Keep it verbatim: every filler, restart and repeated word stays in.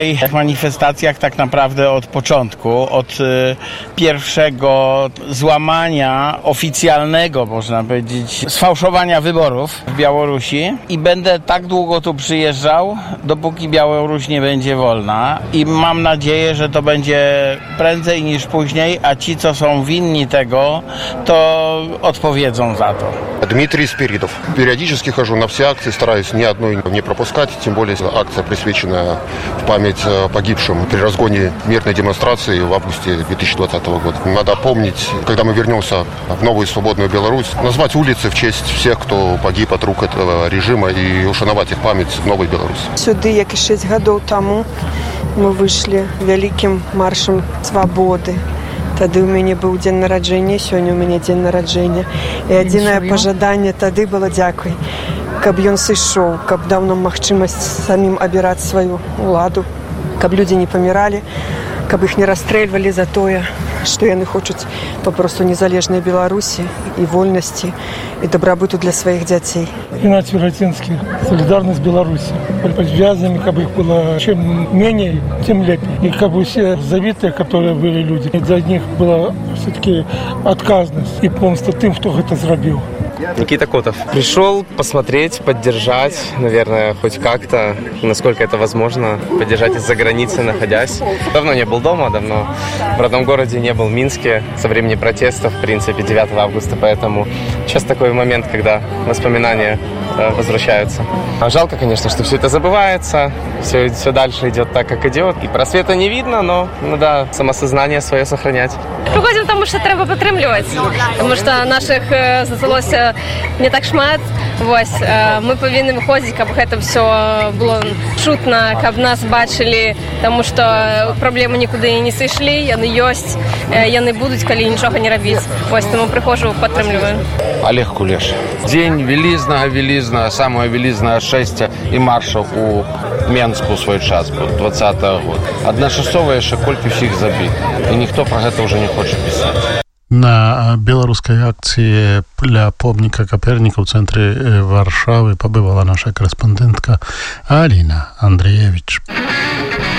W manifestacjach tak naprawdę od początku, od y, pierwszego złamania oficjalnego, można powiedzieć, sfałszowania wyborów w Białorusi i będę tak długo tu przyjeżdżał, dopóki Białoruś nie będzie wolna i mam nadzieję, że to będzie prędzej niż później, a ci, co są winni tego, to odpowiedzą za to. Дмитрий Спиридов. Периодически хожу на все акции, стараюсь ни одной не пропускать, тем более акция, присвященная в память погибшим при разгоне мирной демонстрации в августе две тысячи двадцатого года. Надо помнить, когда мы вернемся в новую свободную Беларусь, назвать улицы в честь всех, кто погиб от рук этого режима, и ушановать их память в новой Беларуси. Сюды, як і шесть гадоў таму, мы выйшлі вялікім маршам свабоды. Тады ў мяне быў дзень нараджэння, сёння ў мяне дзень нараджэння. І адзінае пажаданне тады было дзякуй, каб ён сышоў, каб даў нам магчымасць самім абіраць сваю ўладу, каб людзі не паміралі, каб іх не расстрэльвалі за тое, што яны хочуць папросту незалежнай Беларусі і вольнасці і дабрабыту для сваіх дзяцей. Игнатий Ротинский. Солидарность Беларуси. Подвязанными, как бы их было чем менее, тем лепее. И как бы все завитые, которые были люди, за них была все-таки отказность и помста тем, кто это сделал. Никита Котов. Пришел посмотреть, поддержать, наверное, хоть как-то, насколько это возможно, поддержать из-за границы, находясь. Давно не был дома, давно в родном городе не был, в Минске, со времени протестов, в принципе, девятого августа, поэтому сейчас такой момент, когда воспоминания возвращаются. Жалко, конечно, что все это забывается, все, все дальше идет так, как идет. И просвета не видно, но надо самосознание свое сохранять. Приходимо, тому що треба підтримувати, тому що наших залишилося не так шмат. Ось, ми повинні виходити, щоб це все було чутно, щоб нас бачили, тому що проблеми нікуди не зійшли, вони є, вони будуть, коли нічого не робити. Ось, тому приходжу, підтримую. Олег Кулеш. День велизного, велизного, самого велизного шествия и марша у Менску свой час был, двадцатого года. Одношасовые яшчэ колькі всіх забіт. І ніхто про гэта ўжо не хоча пісаць. На беларускай акцыі для помніка Каперніка ў цэнтры Варшавы пабывала наша корэспандэнтка Аліна Андрыевіч.